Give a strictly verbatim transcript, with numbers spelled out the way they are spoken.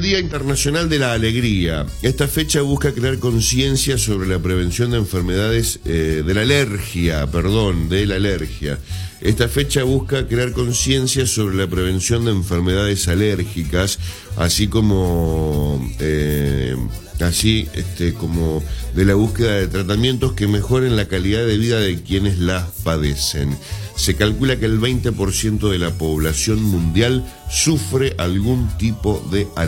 Día Internacional de la Alegría. Esta fecha busca crear conciencia sobre la prevención de enfermedades, eh, de la alergia, perdón, de la alergia. Esta fecha busca crear conciencia sobre la prevención de enfermedades alérgicas, así como, eh, así, este, como de la búsqueda de tratamientos que mejoren la calidad de vida de quienes las padecen. Se calcula que el veinte por ciento de la población mundial sufre algún tipo de alergia.